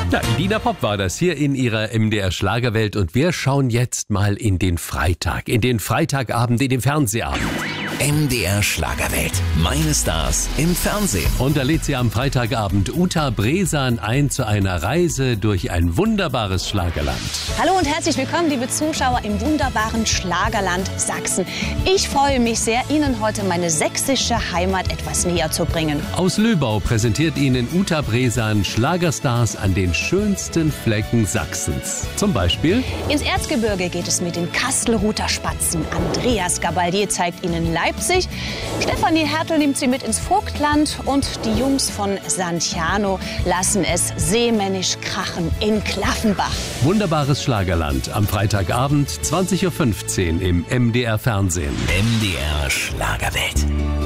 Ja, Idina Pop war das hier in ihrer MDR Schlagerwelt und wir schauen jetzt mal in den Freitag, in den Freitagabend, in den Fernsehabend. MDR Schlagerwelt. Meine Stars im Fernsehen. Und da lädt sie am Freitagabend Uta Bresan ein zu einer Reise durch ein wunderbares Schlagerland. Hallo und herzlich willkommen, liebe Zuschauer im wunderbaren Schlagerland Sachsen. Ich freue mich sehr, Ihnen heute meine sächsische Heimat etwas näher zu bringen. Aus Löbau präsentiert Ihnen Uta Bresan Schlagerstars an den schönsten Flecken Sachsens. Zum Beispiel: Ins Erzgebirge geht es mit den Kastelruther Spatzen. Andreas Gabalier zeigt Ihnen Leipzig. Stefanie Hertel nimmt Sie mit ins Vogtland. Und die Jungs von Santiano lassen es seemännisch krachen in Klaffenbach. Wunderbares Schlagerland am Freitagabend 20:15 Uhr im MDR Fernsehen. MDR Schlagerwelt.